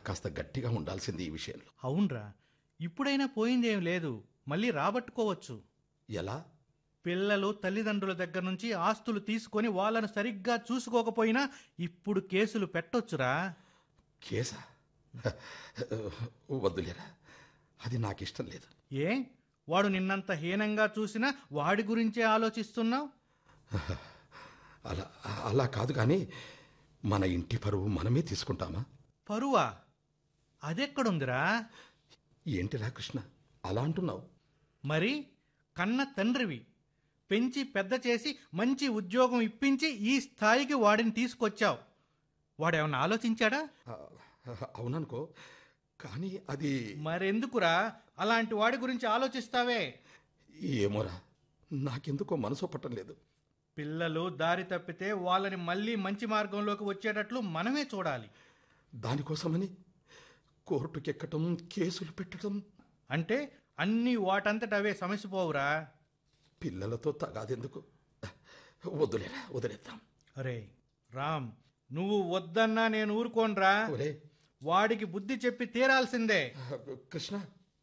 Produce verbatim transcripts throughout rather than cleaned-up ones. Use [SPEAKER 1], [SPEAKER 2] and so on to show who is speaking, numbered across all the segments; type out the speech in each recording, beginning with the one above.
[SPEAKER 1] కాస్త గట్టిగా ఉండాల్సింది ఈ విషయంలో.
[SPEAKER 2] అవునరా, ఇప్పుడైనా పోయిందేం లేదు, మళ్ళీ రాబట్టుకోవచ్చు.
[SPEAKER 1] ఎలా?
[SPEAKER 2] పిల్లలు తల్లిదండ్రుల దగ్గర నుంచి ఆస్తులు తీసుకొని వాళ్ళను సరిగ్గా చూసుకోకపోయినా ఇప్పుడు కేసులు పెట్టొచ్చురా.
[SPEAKER 1] కేసా? వద్దులేరా, అది నాకిష్టం లేదు.
[SPEAKER 2] ఏ, వాడు నిన్నంత హీనంగా చూసినా వాడి గురించే ఆలోచిస్తున్నావు?
[SPEAKER 1] అలా అలా కాదు, కానీ మన ఇంటి పరువు మనమే తీసుకుంటామా?
[SPEAKER 2] పరువా? అదెక్కడుందిరా?
[SPEAKER 1] ఏంటిరా కృష్ణ అలా అంటున్నావు?
[SPEAKER 2] మరి కన్న తండ్రివి, పెంచి పెద్ద చేసి మంచి ఉద్యోగం ఇప్పించి ఈ స్థాయికి వాడిని తీసుకొచ్చావు. వాడేమన్నా ఆలోచించాడా?
[SPEAKER 1] అవుననుకో, కానీ అది...
[SPEAKER 2] మరెందుకురా అలాంటి వాడి గురించి ఆలోచిస్తావే?
[SPEAKER 1] ఏమోరా, నాకెందుకో మనసు పట్టం లేదు.
[SPEAKER 2] పిల్లలు దారి తప్పితే వాళ్ళని మళ్ళీ మంచి మార్గంలోకి వచ్చేటట్లు మనమే చూడాలి.
[SPEAKER 1] దానికోసమని కోర్టుకెక్కటం, కేసులు పెట్టడం
[SPEAKER 2] అంటే అన్నీ వాటంతట అవే సమసిపోవురా.
[SPEAKER 1] పిల్లలతో తగాదెందుకు? వద్దులేరా, వదిలేద్దాం.
[SPEAKER 2] అరే రామ్, నువ్వు వద్దన్నా నేను ఊరుకోనరా. వాడికి బుద్ధి చెప్పి తీరాల్సిందే.
[SPEAKER 1] కృష్ణ,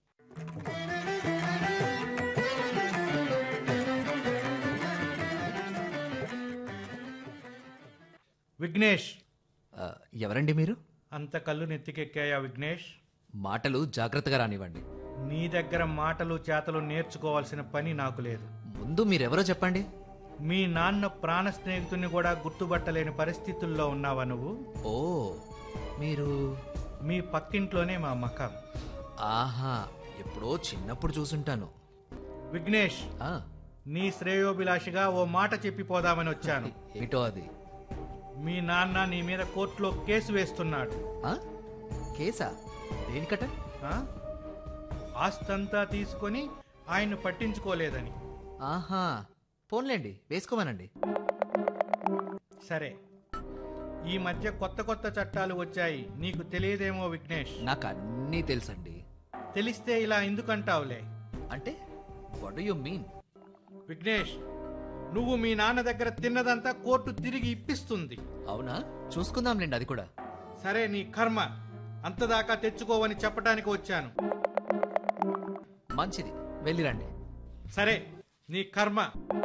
[SPEAKER 2] విఘ్నేష్.
[SPEAKER 3] ఎవరండి మీరు?
[SPEAKER 2] అంత కళ్ళు నెత్తికెక్కాయా విఘ్నేష్?
[SPEAKER 3] మాటలు జాగ్రత్తగా రానివ్వండి.
[SPEAKER 2] నీ దగ్గర మాటలు చేతలు నేర్చుకోవాల్సిన పని నాకు లేదు.
[SPEAKER 3] ముందు మీరెవరో చెప్పండి.
[SPEAKER 2] మీ నాన్న ప్రాణ స్నేహితుని కూడా గుర్తుపట్టలేని పరిస్థితుల్లో ఉన్నావా నువ్వు?
[SPEAKER 3] ఓ, మీరు...
[SPEAKER 2] మీ పక్కింట్లోనే మా మకాం.
[SPEAKER 3] ఆహా, ఎప్పుడో చిన్నప్పుడు చూసుంటాను.
[SPEAKER 2] విఘ్నేష్,
[SPEAKER 3] ఆ,
[SPEAKER 2] నీ శ్రేయోభిలాషిగా ఓ మాట చెప్పిపోదామని వచ్చాను.
[SPEAKER 3] ఏటో అది?
[SPEAKER 2] మీ నాన్న నీ మీద కోర్టులో కేసు వేస్తున్నాడు.
[SPEAKER 3] కేసా? దేనికట?
[SPEAKER 2] ఆస్తంతా తీసుకొని ఆయన పట్టించుకోలేదని.
[SPEAKER 3] ఆహా, పోన్లేండి, వేసుకోమనండి.
[SPEAKER 2] సరే, ఈ మధ్య కొత్త కొత్త చట్టాలు వచ్చాయి, నీకు తెలియదేమో విఘ్నేష్.
[SPEAKER 3] నాకు అన్నీ తెలుసండి.
[SPEAKER 2] తెలిస్తే ఇలా ఎందుకంటావులే?
[SPEAKER 3] అంటే what do you mean?
[SPEAKER 2] Vignesh, నువ్వు మీ నాన్న దగ్గర తిన్నదంతా కోర్టు తిరిగి ఇప్పిస్తుంది.
[SPEAKER 3] అవునా? చూసుకుందాంలేండి అది కూడా.
[SPEAKER 2] సరే, నీ కర్మ. అంతదాకా తెచ్చుకోవని చెప్పడానికి వచ్చాను.
[SPEAKER 3] మంచిది, వెళ్ళిరండి.
[SPEAKER 2] సరే, నీ కర్మ.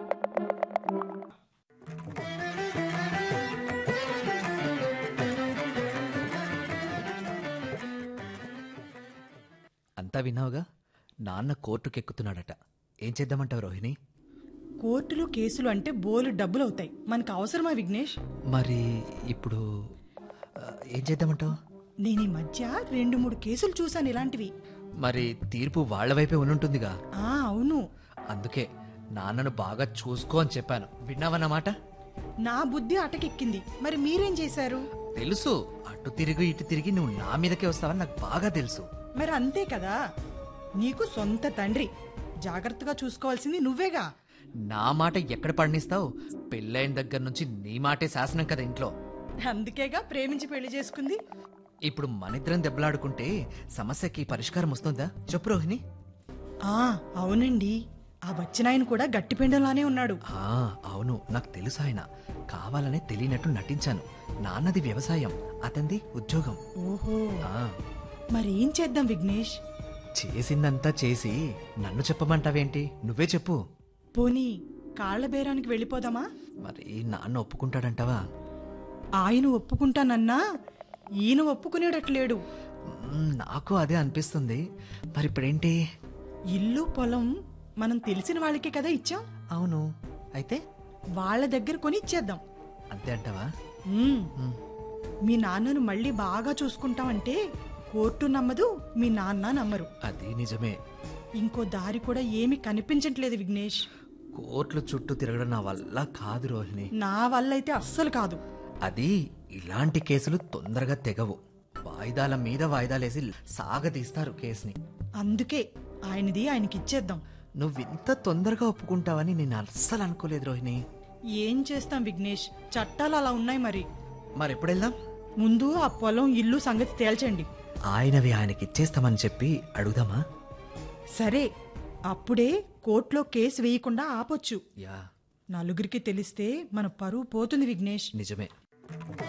[SPEAKER 3] అంతా విన్నావుగా? నాన్న కోర్టుకెక్కుతున్నాడట. ఏం చేద్దామంటావు రోహిణి?
[SPEAKER 4] కోర్టులో కేసులు అంటే బోలు డబ్బులు అవుతాయి, మనకు అవసరమా విఘ్నేష్?
[SPEAKER 3] మరి ఇప్పుడు ఏం చేద్దామంటావు?
[SPEAKER 4] నేను ఈ మధ్య రెండు మూడు కేసులు చూశాను ఇలాంటివి.
[SPEAKER 3] మరి తీర్పు వాళ్ల వైపే ఉంటుందిగా?
[SPEAKER 4] ఆ, అవును.
[SPEAKER 3] అందుకే నాన్నను బాగా చూసుకో అని చెప్పాను. విన్నావన్నమాట?
[SPEAKER 4] నా బుద్ధి అటకెక్కింది. మరి మీరేం చేశారు?
[SPEAKER 3] తెలుసు, అటు తిరిగి ఇటు తిరిగి నువ్వు నా మీదకే వస్తావని నాకు బాగా తెలుసు.
[SPEAKER 4] మరి అంతే కదా, నీకు సొంత తండ్రి, జాగ్రత్తగా చూసుకోవాల్సింది నువ్వేగా.
[SPEAKER 3] నా మాట ఎక్కడ పడనిస్తావు? పెళ్ళైన దగ్గర నుంచి నీ మాటే శాసనం కదా ఇంట్లో.
[SPEAKER 4] అందుకేగా ప్రేమించి పెళ్లి చేసుకుంది.
[SPEAKER 3] ఇప్పుడు మనిద్దరం దెబ్బలాడుకుంటే సమస్యకి పరిష్కారం వస్తుందా చెప్పు రోహిణి?
[SPEAKER 4] ఆ, అవునండి, ఆ వచ్చినాయన కూడా గట్టిపెండలానే ఉన్నాడు.
[SPEAKER 3] ఆ, అవును, నాకు తెలుసు. ఆయన కావాలనే తెలియనట్టు నటించాను. నాన్నది వ్యవసాయం, అతనిది ఉద్యోగం.
[SPEAKER 4] ఓహో,
[SPEAKER 3] ఆ,
[SPEAKER 4] మరేం చేద్దాం విఘ్నేష్?
[SPEAKER 3] చేసిందంతా చేసి నన్ను చెప్పమంటావేంటి? నువ్వే చెప్పు.
[SPEAKER 4] పోనీ కాళ్ల బేరానికి వెళ్ళిపోదామా?
[SPEAKER 3] మరి నాన్న ఒప్పుకుంటాడంటావా?
[SPEAKER 4] ఆయన ఒప్పుకుంటానన్నా ఈయన ఒప్పుకునేటట్లేడు.
[SPEAKER 3] నాకు అదే అనిపిస్తుంది. మరి ఇప్పుడేంటి?
[SPEAKER 4] ఇల్లు పొలం మనం తెలిసిన వాళ్ళకే కదా ఇచ్చాం.
[SPEAKER 3] అవును, అయితే
[SPEAKER 4] వాళ్ళ దగ్గర కొని ఇచ్చేద్దాం.
[SPEAKER 3] అంతే అంటావా?
[SPEAKER 4] మీ నాన్నను మళ్ళీ బాగా చూసుకుంటామంటే కోర్టు నమ్మదు, మీ నాన్న నమ్మరు.
[SPEAKER 3] అది నిజమే.
[SPEAKER 4] ఇంకో దారి కూడా ఏమీ కనిపించట్లేదు విఘ్నేష్.
[SPEAKER 3] కోర్టుల చుట్టూ తిరగడం నా వల్ల కాదు రోహిణి.
[SPEAKER 4] నా వల్ల అయితే అస్సలు కాదు.
[SPEAKER 3] అది ఇలాంటి కేసులు తొందరగా తెగవు. వాయిదాల మీద వాయిదాలేసి సాగదీస్తారు కేసుని.
[SPEAKER 4] అందుకే ఆయనది ఆయనకిచ్చేద్దాం.
[SPEAKER 3] నువ్వింత తొందరగా ఒప్పుకుంటావని నేను అస్సలు అనుకోలేదు రోహిణి.
[SPEAKER 4] ఏం చేస్తాం విఘ్నేష్, చట్టాలు అలా ఉన్నాయి. మరి
[SPEAKER 3] మరి ఎప్పుడు వెళ్దాం?
[SPEAKER 4] ముందు ఆ పొలం ఇల్లు సంగతి తేల్చండి.
[SPEAKER 3] ఆయనవి ఆయనకిచ్చేస్తామని చెప్పి అడుగుదామా?
[SPEAKER 4] సరే, అప్పుడే కోర్టులో కేసు వేయకుండా ఆపొచ్చు.
[SPEAKER 3] యా,
[SPEAKER 4] నలుగురికి తెలిస్తే మన పరువు పోతుంది విఘ్నేష్.
[SPEAKER 3] నిజమే.